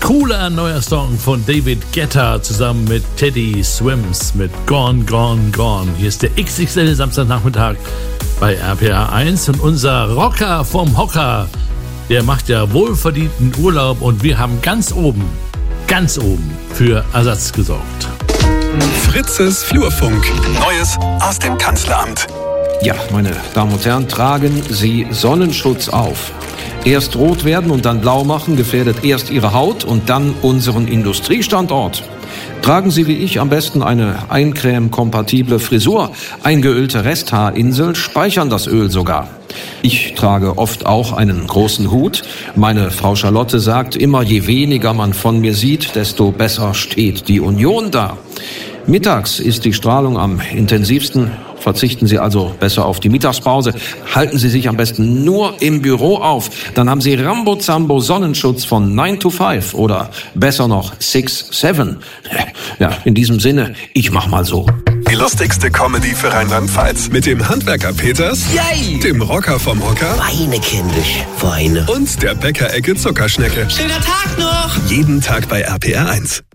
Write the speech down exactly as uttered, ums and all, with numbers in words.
Cooler neuer Song von David Guetta zusammen mit Teddy Swims mit Gone, Gone, Gone. Hier ist der X X L Samstagnachmittag bei R P R eins und unser Rocker vom Hocker, der macht ja wohlverdienten Urlaub und wir haben ganz oben, ganz oben für Ersatz gesorgt. Fritzes Flurfunk. Neues aus dem Kanzleramt. Ja, meine Damen und Herren, tragen Sie Sonnenschutz auf. Erst rot werden und dann blau machen gefährdet erst Ihre Haut und dann unseren Industriestandort. Tragen Sie wie ich am besten eine eincreme-kompatible Frisur. Eingeölte Resthaarinsel speichern das Öl sogar. Ich trage oft auch einen großen Hut. Meine Frau Charlotte sagt immer, je weniger man von mir sieht, desto besser steht die Union da. Mittags ist die Strahlung am intensivsten. Verzichten Sie also besser auf die Mittagspause. Halten Sie sich am besten nur im Büro auf. Dann haben Sie Rambo-Zambo Sonnenschutz von nine to five oder besser noch six seven. Ja, in diesem Sinne, ich mach mal so. Die lustigste Comedy für Rheinland-Pfalz mit dem Handwerker Peters, Yay! dem Rocker vom Hocker Weine, kindisch, Weine. und der Bäckerecke Zuckerschnecke. Schöner Tag noch! Jeden Tag bei R P R eins.